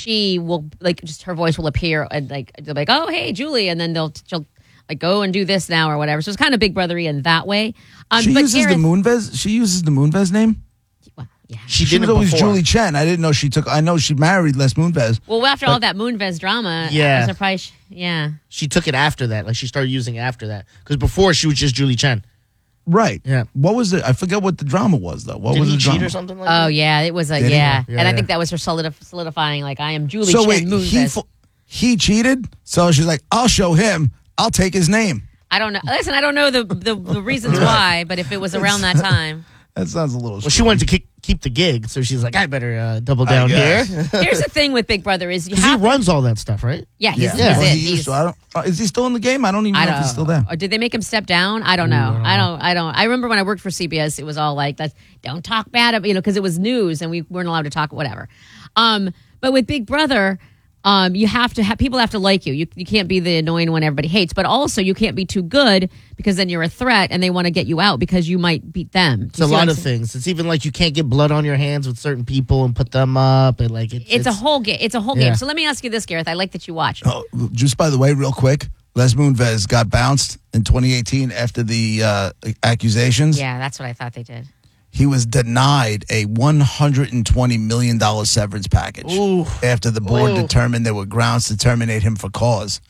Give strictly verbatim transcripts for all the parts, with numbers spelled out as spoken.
she will like just her voice will appear and like they'll be like, oh hey Julie, and then they'll she'll like go and do this now or whatever. So it's kind of Big Brothery in that way. Um, she but uses Gareth, the Moonves. She uses the Moonves name. Well, yeah. She, She did was it always before. Julie Chen. I didn't know she took. I know she married Les Moonves. Well, after all that Moonves drama, Yeah. I'm surprised. She, yeah. She took it after that. Like she started using it after that. Because before she was just Julie Chen. Right. Yeah. What was it? I forget what the drama was though. What Did was he the cheat drama? or something like Oh that? yeah, it was a Did he? yeah. Yeah, and I yeah. think that was her solidif- solidifying. Like I am Julie So Chen wait, Moonves. he fo- he cheated. So she's like, I'll show him. I'll take his name. I don't know. Listen, I don't know the the, the reasons why, but if it was around that time. That sounds a little. Well, she wanted to keep, keep the gig, so she's like, I better uh, double down here. guess. Here's the thing with Big Brother is you Because he have to, runs all that stuff, right? yeah, he's, Yeah, he's Well, it. he used He's- to. I don't. uh, Is he still in the game? I don't even I know don't if he's still there. Or did they make him step down? I don't know. I don't. I don't. I remember when I worked for C B S, it was all like, "That's don't talk bad," of, you know, because it was news and we weren't allowed to talk whatever. Um, but with Big Brother, um, you have to have people have to like you. You you can't be the annoying one everybody hates, but also you can't be too good because then you're a threat and they want to get you out because you might beat them. It's a lot of things. It's even like you can't get blood on your hands with certain people and put them up, and like it, It's, a whole game. It's a whole Yeah. game. So let me ask you this, Gareth. I like that you watch. Oh, just by the way, real quick, Les Moonves got bounced in twenty eighteen after the uh, accusations. Yeah, that's what I thought they did. He was denied a one hundred twenty million dollars severance package Ooh. after the board Ooh. determined there were grounds to terminate him for cause.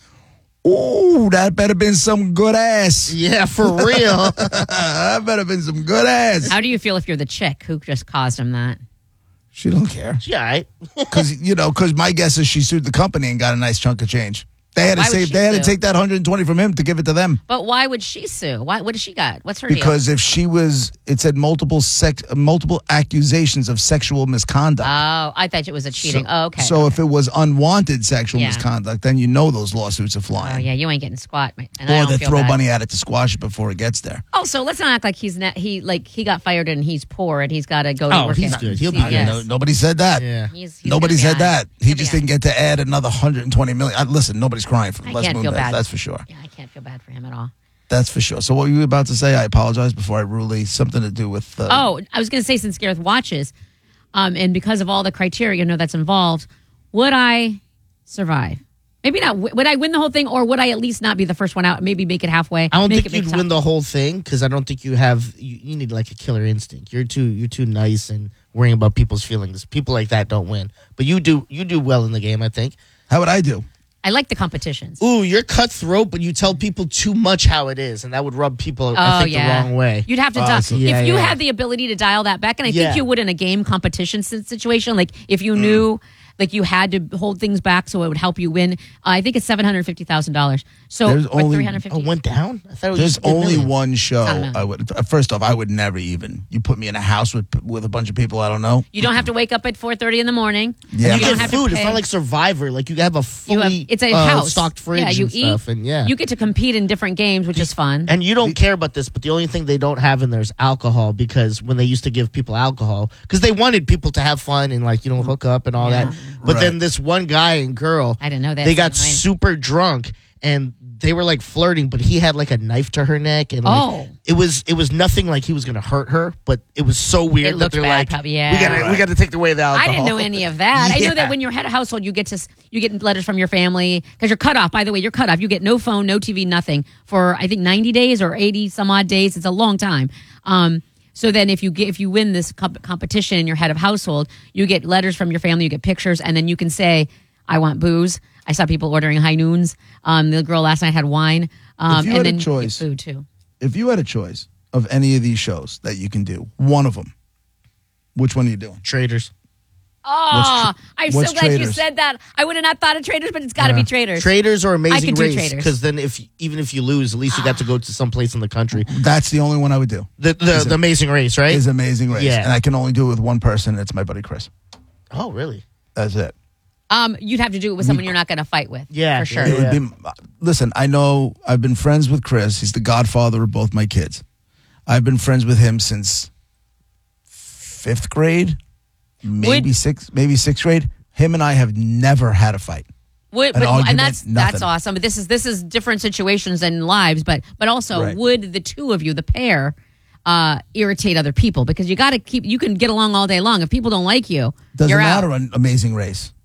Ooh, that better been some good ass. Yeah, for real. That better been some good ass. How do you feel if you're the chick who just caused him that? She don't care. yeah, all right. Because, you know, because my guess is she sued the company and got a nice chunk of change. They had to Why would save. she They had to sue? take that one hundred twenty from him to give it to them. But why would she sue? Why? What does she got? What's her deal? Because if she was, it said multiple sex, multiple accusations of sexual misconduct. Oh, I thought it was a cheating. So, oh, okay. So if it was unwanted sexual Yeah. misconduct, then you know those lawsuits are flying. oh yeah, you ain't getting squat. mate. And I Or don't they feel throw bad. money at it to squash it before it gets there. Also, let's not act like he's not, he like he got fired and he's poor and he's got to go to Oh, work. he's at good. He'll be C good. V S. No, nobody said that. Yeah. He's, he's Nobody gonna be said on. that. He He'll just be on. didn't get to add another one hundred twenty million. Uh, listen, nobody's crying for I Les can't feel Moonves. bad. That's for sure. Yeah, I can't feel bad for him at all. That's for sure. So what were you about to say? I apologize before I rudely something to do with. Uh, Oh, I was going to say since Gareth watches, um, and because of all the criteria you know that's involved, would I survive? Maybe not. W- Would I win the whole thing, or would I at least not be the first one out? Maybe make it halfway. I don't make think it make you'd some- win the whole thing because I don't think you have. You, you need like a killer instinct. You're too. You're too nice and worrying about people's feelings. People like that don't win. But you do. You do well in the game. I think. How would I do? I like the competitions. Ooh, you're cutthroat, but you tell people too much how it is, and that would rub people. I Oh, think yeah. the wrong way. You'd have to Oh, dial. so- Yeah, if you yeah. had the ability to dial that back, and I Yeah. think you would in a game competition si- situation, like if you knew, like you had to hold things back so it would help you win. Uh, I think it's seven hundred fifty thousand dollars. So There's or only- three hundred Oh, fifty. it went down. I thought it was There's just a only million. one show. I don't know. I would. First off, I would never even. You put me in a house with with a bunch of people I don't know. You don't have to wake up at four thirty in the morning. Yeah. You don't get have to food. It's pay. not like Survivor. Like you have a You fully have, it's a uh, house stocked fridge Yeah, you and eat. stuff, and yeah. You get to compete in different games, which is fun. And you don't care about this, but the only thing they don't have in there is alcohol because when they used to give people alcohol, because they wanted people to have fun and like, you know, hook up and all Yeah. that. But Right. then this one guy and girl, I didn't know that. they got Annoying. super drunk and they were like flirting, but he had like a knife to her neck. And like, Oh. it was it was nothing like he was going to hurt her, but it was so weird It that looked they're bad, like, probably, yeah. we got to we got to take away the alcohol. I didn't know any of that. I know Yeah. that when you're head of household, you get to you get letters from your family because you're cut off. By the way, you're cut off. You get no phone, no T V, nothing for I think ninety days or eighty some odd days. It's a long time. Um, so then if you get if you win this comp- competition and you're head of household, you get letters from your family, you get pictures, and then you can say, "I want booze." I saw people ordering high noons. Um, the girl last night had wine. Um, If you and had a then you get choice- food too. If you had a choice of any of these shows that you can do, one of them, which one are you doing? Traders. Oh, I'm so what's glad you Traders? said that. I would have not thought of traders, but it's got to be traders. Traders or I Amazing could do Race Traders. because then if even if you lose, at least you got to go to some place in the country. That's the only one I would do. The the, the Amazing Race, right? Is Amazing Race, Yeah. and I can only do it with one person. It's my buddy Chris. Oh, really? That's it. Um, you'd have to do it with someone you're not going to fight with. Yeah, for sure. It would be. Listen, I know I've been friends with Chris. He's the godfather of both my kids. I've been friends with him since fifth grade, maybe Would- sixth, maybe sixth grade. Him and I have never had a fight. Would, An but, argument, and that's that's nothing. awesome. But this is this is different situations and lives. But but also, Right. would the two of you, the pair, uh, irritate other people? Because you got to keep. You can get along all day long. If people don't like you, Doesn't you're matter out. on Amazing Race.